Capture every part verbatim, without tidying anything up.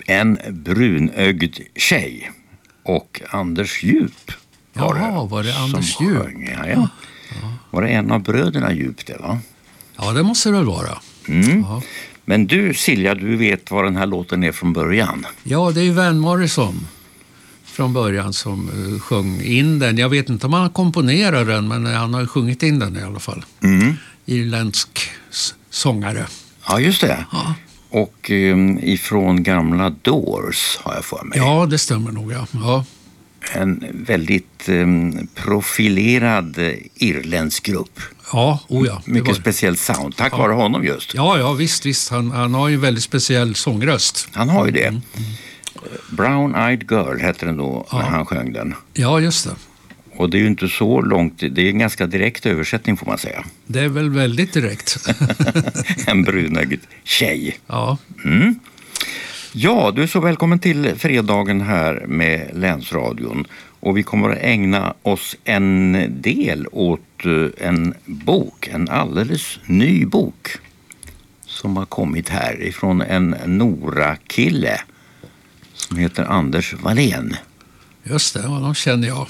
En brunögd tjej och Anders Djup. Var Jaha, var det Anders Djup? Ja, ja. Ja. Var det en av bröderna Djup det, va? Ja, det måste det väl vara. Mm. Men du, Silja, du vet vad den här låten är från början. Ja, det är ju Van Morrison från början som uh, sjöng in den. Jag vet inte om han komponerar den, men han har ju sjungit in den i alla fall. Mm. Irländsk s- sångare. Ja, just det. Ja. Och um, ifrån gamla Doors har jag för mig. Ja, det stämmer nog, ja. ja. En väldigt um, profilerad uh, irländsk grupp. Ja, oh ja. Mycket var... speciell sound, tack ja. vare honom just. Ja, ja, visst, visst. Han, han har ju en väldigt speciell sångröst. Han har ju det. Mm. Mm. Brown Eyed Girl hette den då ja. när han sjöng den. Ja, just det. Och det är ju inte så långt, det är en ganska direkt översättning får man säga. Det är väl väldigt direkt. En brunögd tjej. Ja. Mm. Ja, du är så välkommen till fredagen här med Länsradion. Och vi kommer att ägna oss en del åt en bok, en alldeles ny bok som har kommit här ifrån en Nora-kille som heter Anders Wallén. Just det, de känner jag.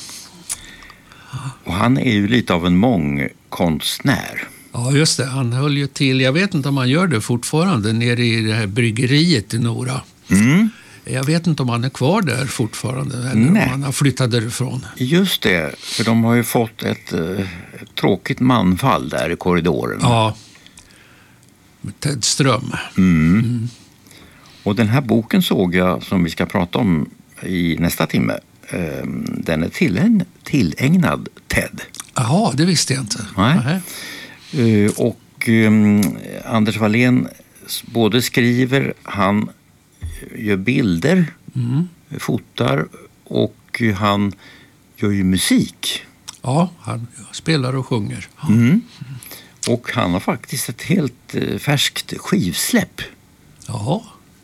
Och han är ju lite av en mångkonstnär. Ja, just det. Han höll ju till, jag vet inte om han gör det fortfarande, nere i det här bryggeriet i Nora. Mm. Jag vet inte om han är kvar där fortfarande eller Nej. om han har flyttat därifrån. Just det, för de har ju fått ett, ett tråkigt manfall där i korridoren. Ja, med Ted Ström. Mm. Mm. Och den här boken såg jag som vi ska prata om i nästa timme. Den är tillägn, tillägnad Ted. Jaha, det visste jag inte. Nej. Nej. Och um, Anders Wallén både skriver, han gör bilder, mm. fotar och han gör ju musik. Ja, han spelar och sjunger. Ja. Mm. Och han har faktiskt ett helt färskt skivsläpp. Jaha.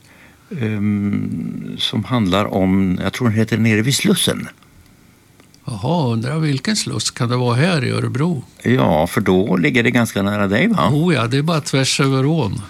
Um, som handlar om, jag tror den heter Nere vid Slussen. Jaha, undrar vilken sluss kan det vara här i Örebro? Ja, för då ligger det ganska nära dig, va? Oh ja, det är bara tvärs över ån.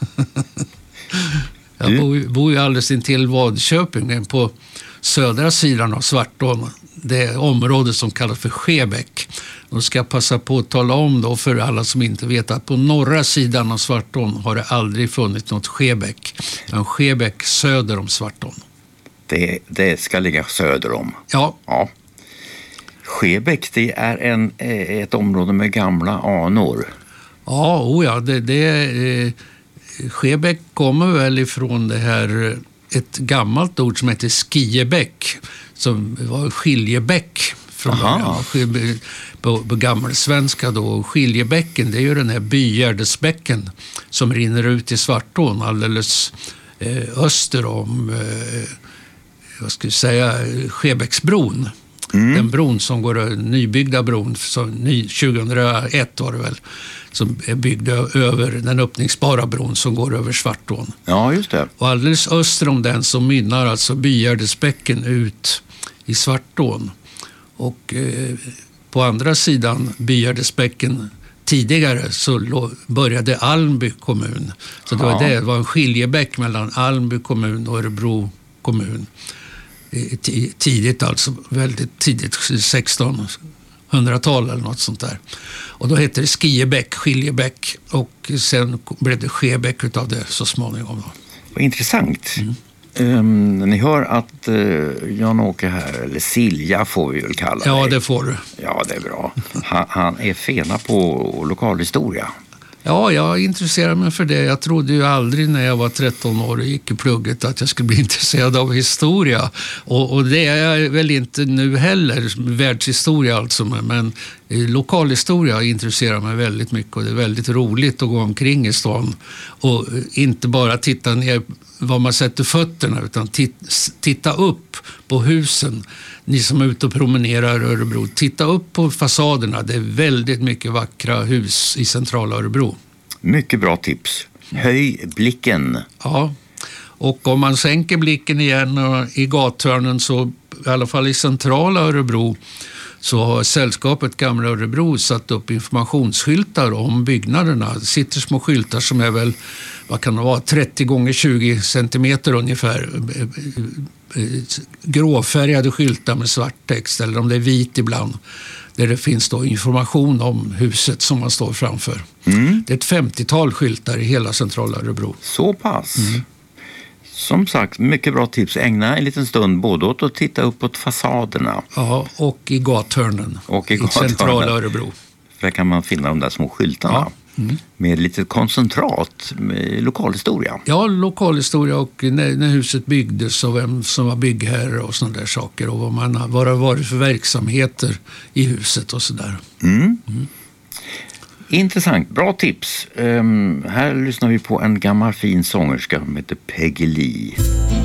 Jag du... bor, bor ju alldeles intill Vadköping på södra sidan av Svartån. Det område som kallas för Skebäck. Då ska jag passa på att tala om då för alla som inte vet att på norra sidan av Svartån har det aldrig funnits något Skebäck. En Skebäck söder om Svartån. Det, det ska ligga söder om. Ja. Ja. Skebäck, det är en, ett område med gamla anor. Ja, oh ja det, det eh, Skebäck kommer väl ifrån det här, ett gammalt ord som heter Skiebäck, som var skiljebäck från början. På, på gammelsvenska då. Skiljebäcken, det är ju den här Bygärdesbäcken som rinner ut i Svartån alldeles eh, öster om eh, vad ska jag säga, Skebäcksbron. Mm. Den bron som går, nybyggda bron, som ny, tjugohundraett var det väl, som är byggd över den öppningsbara bron som går över Svartån. Ja, just det. Och alldeles öster om den så mynnar alltså Bygärdesbäcken ut i Svartån. Och eh, på andra sidan Bygärdesbäcken tidigare så lo, började Almby kommun. Så det var, det, det var en skiljebäck mellan Almby kommun och Örebro kommun. Tidigt, alltså väldigt tidigt, sextonhundratal eller något sånt där. Och då hette det Skiebäck, Skiljebäck, och sen blev det Skebäck utav det så småningom. Vad intressant. Mm. Um, ni hör att uh, Jan-Åke här, eller Silja får vi väl kalla det. Ja, det får du. Ja, det är bra. Han, han är fena på lokalhistoria. Ja, jag intresserar mig för det. Jag trodde ju aldrig när jag var tretton år och gick i plugget att jag skulle bli intresserad av historia. Och, och det är jag väl inte nu heller, världshistoria alltså. Men lokalhistoria intresserar mig väldigt mycket och det är väldigt roligt att gå omkring i stan. Och inte bara titta ner var man sätter fötterna utan titta upp på husen. Ni som är ute och promenerar i Örebro, titta upp på fasaderna. Det är väldigt mycket vackra hus i centrala Örebro. Mycket bra tips. Höj blicken. Ja, och om man sänker blicken igen i gathörnen så i alla fall i centrala Örebro så har sällskapet Gamla Örebro satt upp informationsskyltar om byggnaderna. Det sitter små skyltar som är väl vad kan det vara, trettio gånger tjugo centimeter ungefär, gråfärgade skyltar med svart text, eller om det är vit ibland, där det finns då information om huset som man står framför. Mm. Det är ett femtiotal skyltar i hela centrala Örebro. Så pass. Mm. Som sagt, mycket bra tips. Ägna en liten stund både åt att titta uppåt fasaderna. Ja, och i gathörnen. Och i, i centrala Örebro. För där kan man finna de där små skyltarna. Ja. Mm. Med lite koncentrat med lokalhistoria. Ja, lokalhistoria och när, när huset byggdes och vem som var byggherre och sådana där saker. Och vad man har, vad det har varit för verksamheter i huset och sådär. Mm. Mm. Intressant, bra tips. Um, här lyssnar vi på en gammal fin sångerska som heter Peggy Lee.